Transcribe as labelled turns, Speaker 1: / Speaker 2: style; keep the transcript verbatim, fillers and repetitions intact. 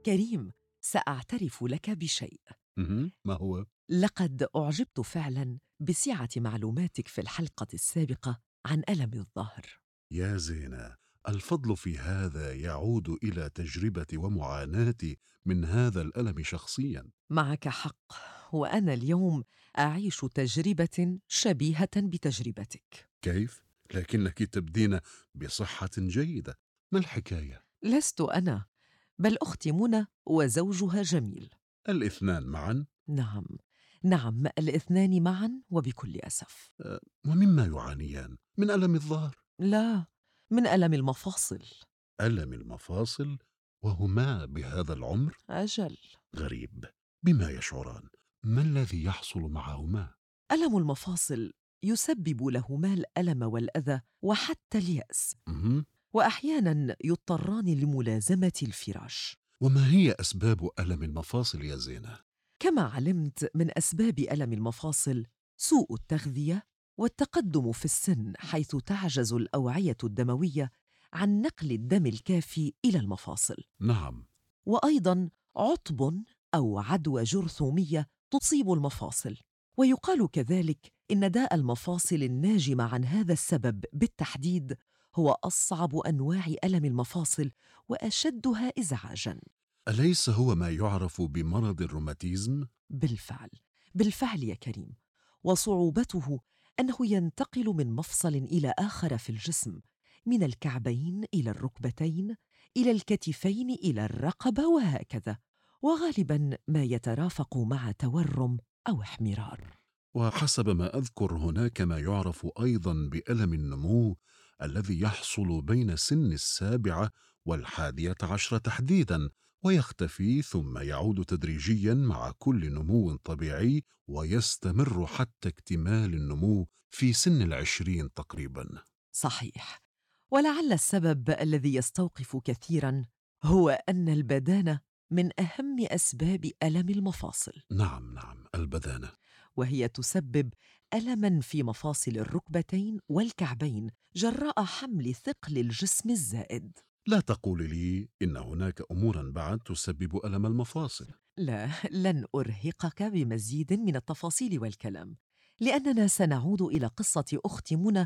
Speaker 1: كريم، سأعترف لك بشيء.
Speaker 2: مهم. ما هو؟
Speaker 1: لقد أعجبت فعلاً بسعة معلوماتك في الحلقة السابقة عن ألم الظهر.
Speaker 2: يا زينة، الفضل في هذا يعود إلى تجربتي ومعاناتي من هذا الألم شخصيا.
Speaker 1: معك حق، وأنا اليوم أعيش تجربة شبيهة بتجربتك.
Speaker 2: كيف؟ لكنك تبدين بصحة جيدة، ما الحكاية؟
Speaker 1: لست أنا، بل أختي منى وزوجها جميل.
Speaker 2: الاثنان معا؟
Speaker 1: نعم، نعم، الاثنان معا وبكل أسف.
Speaker 2: أه، ومما يعانيان؟ من ألم الظهر؟
Speaker 1: لا، من ألم المفاصل.
Speaker 2: ألم المفاصل؟ وهما بهذا العمر؟
Speaker 1: أجل.
Speaker 2: غريب، بما يشعران؟ ما الذي يحصل معهما؟
Speaker 1: ألم المفاصل يسبب لهما الألم والأذى وحتى اليأس،
Speaker 2: مهم.
Speaker 1: وأحياناً يضطران لملازمة الفراش.
Speaker 2: وما هي أسباب ألم المفاصل يا زينة؟
Speaker 1: كما علمت، من أسباب ألم المفاصل سوء التغذية والتقدم في السن، حيث تعجز الأوعية الدموية عن نقل الدم الكافي إلى المفاصل.
Speaker 2: نعم.
Speaker 1: وأيضاً عطب أو عدوى جرثومية تصيب المفاصل. ويقال كذلك إن داء المفاصل الناجم عن هذا السبب بالتحديد هو أصعب أنواع ألم المفاصل وأشدها إزعاجاً.
Speaker 2: أليس هو ما يعرف بمرض الروماتيزم؟
Speaker 1: بالفعل، بالفعل يا كريم، وصعوبته أنه ينتقل من مفصل إلى آخر في الجسم، من الكعبين إلى الركبتين إلى الكتفين إلى الرقبة وهكذا، وغالباً ما يترافق مع تورم أو احمرار.
Speaker 2: وحسب ما أذكر هناك ما يعرف أيضا بألم النمو الذي يحصل بين سن السابعة والحادية عشرة تحديدا، ويختفي ثم يعود تدريجيا مع كل نمو طبيعي، ويستمر حتى اكتمال النمو في سن العشرين تقريبا.
Speaker 1: صحيح، ولعل السبب الذي يستوقف كثيراً هو أن البدانة من أهم أسباب ألم المفاصل.
Speaker 2: نعم نعم، البدانة.
Speaker 1: وهي تسبب ألماً في مفاصل الركبتين والكعبين جراء حمل ثقل الجسم الزائد.
Speaker 2: لا تقول لي إن هناك أمورا بعد تسبب ألم المفاصل.
Speaker 1: لا، لن أرهقك بمزيد من التفاصيل والكلام، لأننا سنعود إلى قصة أخت منى